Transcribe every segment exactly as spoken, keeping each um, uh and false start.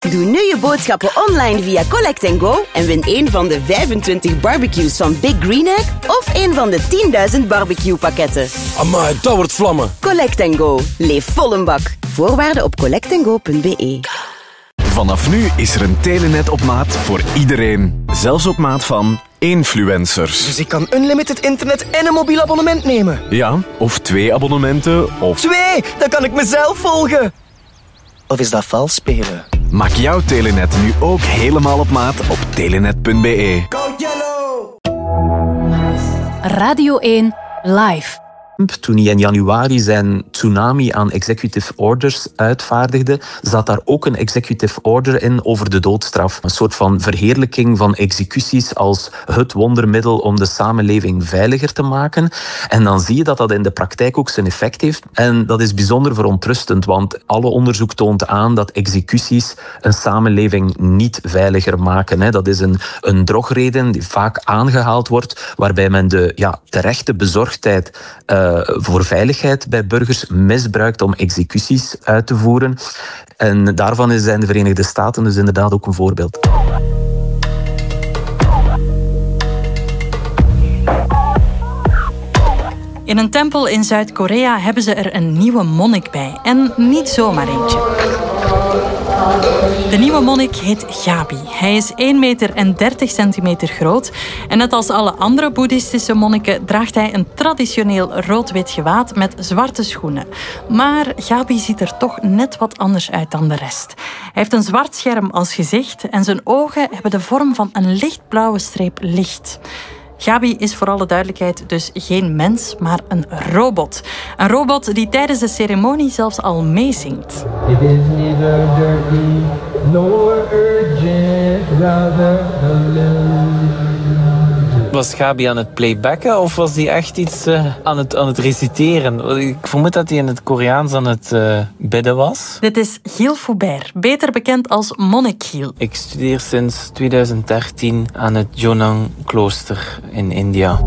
Doe nu je boodschappen online via Collect and Go en win een van de vijfentwintig barbecues van Big Green Egg of een van de tienduizend barbecue-pakketten. Amai, dat wordt vlammen. Collect and Go. Leef vol een bak. Voorwaarden op collect and go punt b e. Vanaf nu is er een Telenet op maat voor iedereen. Zelfs op maat van influencers. Dus ik kan unlimited internet en een mobiel abonnement nemen? Ja, of twee abonnementen, of... Twee! Dan kan ik mezelf volgen! Of is dat vals spelen? Maak jouw Telenet nu ook helemaal op maat op telenet punt b e. Go Yellow! Radio één Live. Toen hij in januari zijn tsunami aan executive orders uitvaardigde, zat daar ook een executive order in over de doodstraf. Een soort van verheerlijking van executies als het wondermiddel om de samenleving veiliger te maken. En dan zie je dat dat in de praktijk ook zijn effect heeft. En dat is bijzonder verontrustend, want alle onderzoek toont aan dat executies een samenleving niet veiliger maken. Dat is een, een drogreden die vaak aangehaald wordt, waarbij men de ja, terechte bezorgdheid uh, voor veiligheid bij burgers misbruikt om executies uit te voeren. En daarvan zijn de Verenigde Staten dus inderdaad ook een voorbeeld. In een tempel in Zuid-Korea hebben ze er een nieuwe monnik bij. En niet zomaar eentje. De nieuwe monnik heet Gabi. Hij is één meter en dertig centimeter groot. En net als alle andere boeddhistische monniken draagt hij een traditioneel rood-wit gewaad met zwarte schoenen. Maar Gabi ziet er toch net wat anders uit dan de rest. Hij heeft een zwart scherm als gezicht en zijn ogen hebben de vorm van een lichtblauwe streep licht. Gabi is voor alle duidelijkheid dus geen mens, maar een robot. Een robot die tijdens de ceremonie zelfs al meezingt. It is neither dirty nor urgent, rather alone. Was Gabi aan het playbacken of was hij echt iets uh, aan, het, aan het reciteren? Ik vermoed dat hij in het Koreaans aan het uh, bidden was. Dit is Giel Foubert, beter bekend als Monnik Giel. Ik studeer sinds tweeduizend dertien aan het Jonang klooster in India.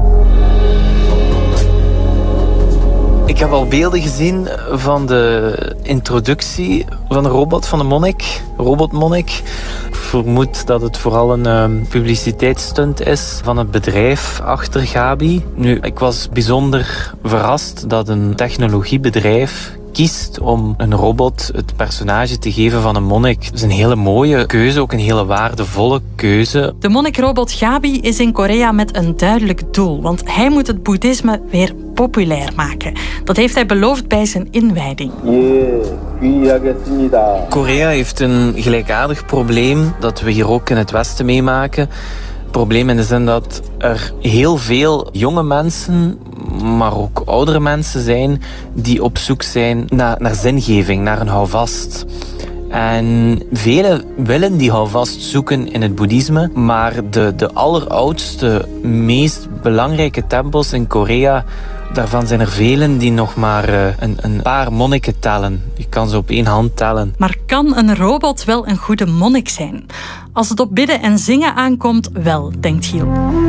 Ik heb al beelden gezien van de introductie van de robot, van de monnik, robotmonnik. Ik vermoed dat het vooral een um, publiciteitsstunt is van het bedrijf achter Gabi. Nu, ik was bijzonder verrast dat een technologiebedrijf kiest om een robot het personage te geven van een monnik. Dat is een hele mooie keuze, ook een hele waardevolle keuze. De monnikrobot Gabi is in Korea met een duidelijk doel, want hij moet het boeddhisme weer populair maken. Dat heeft hij beloofd bij zijn inwijding. Korea heeft een gelijkaardig probleem dat we hier ook in het Westen meemaken. Probleem in de zin dat er heel veel jonge mensen, maar ook oudere mensen zijn die op zoek zijn naar, naar zingeving, naar een houvast. En velen willen die houvast zoeken in het boeddhisme, maar de, de alleroudste, meest belangrijke tempels in Korea, daarvan zijn er velen die nog maar uh, een, een paar monniken tellen. Je kan ze op één hand tellen. Maar kan een robot wel een goede monnik zijn? Als het op bidden en zingen aankomt, wel, denkt Giel.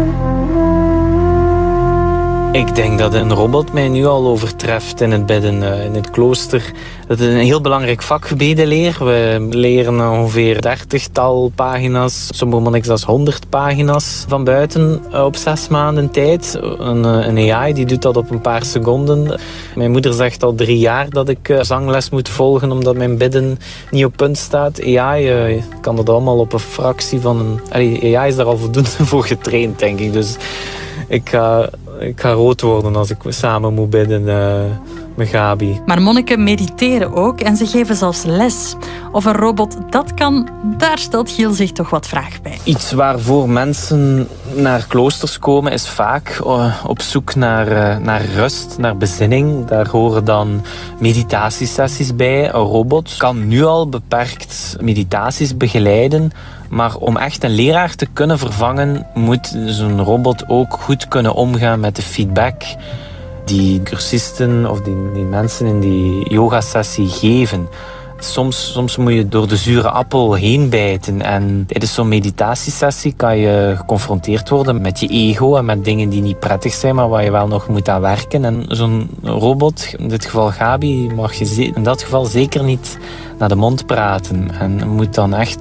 Ik denk dat een robot mij nu al overtreft in het bidden, uh, in het klooster. Dat is een heel belangrijk vak, gebedenleer. We leren ongeveer dertigtal pagina's, sommige monniken zelfs honderd pagina's van buiten uh, op zes maanden tijd. Een, uh, een A I die doet dat op een paar seconden. Mijn moeder zegt al drie jaar dat ik uh, zangles moet volgen omdat mijn bidden niet op punt staat. A I uh, kan dat allemaal op een fractie van een... Allee, A I is daar al voldoende voor getraind, denk ik. Dus ik ga... Ik ga rood worden als ik samen moet bidden uh, met Gabi. Maar monniken mediteren ook en ze geven zelfs les. Of een robot dat kan, daar stelt Giel zich toch wat vragen bij. Iets waarvoor mensen naar kloosters komen is vaak uh, op zoek naar, uh, naar rust, naar bezinning. Daar horen dan meditatiesessies bij. Een robot kan nu al beperkt meditaties begeleiden. Maar om echt een leraar te kunnen vervangen, moet zo'n robot ook goed kunnen omgaan met de feedback die cursisten of die, die mensen in die yogasessie geven. Soms, soms moet je door de zure appel heen bijten. En tijdens zo'n meditatiesessie kan je geconfronteerd worden met je ego en met dingen die niet prettig zijn, maar waar je wel nog moet aan werken. En zo'n robot, in dit geval Gabi, mag je in dat geval zeker niet naar de mond praten. En moet dan echt